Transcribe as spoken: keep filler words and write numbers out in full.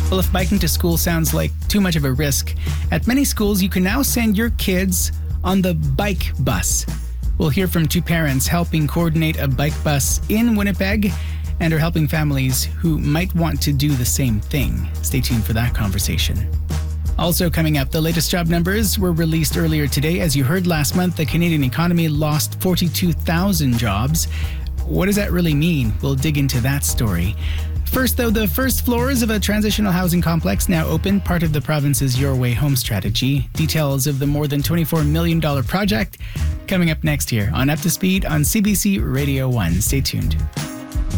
Well, if biking to school sounds like too much of a risk, at many schools you can now send your kids on the bike bus. We'll hear from two parents helping coordinate a bike bus in Winnipeg and are helping families who might want to do the same thing. Stay tuned for that conversation. Also coming up, the latest job numbers were released earlier today. As you heard last month, the Canadian economy lost forty-two thousand jobs. What does that really mean? We'll dig into that story. First, though, the first floors of a transitional housing complex now open, part of the province's Your Way Home strategy. Details of the more than twenty-four million dollars project coming up next here on Up to Speed on C B C Radio one. Stay tuned.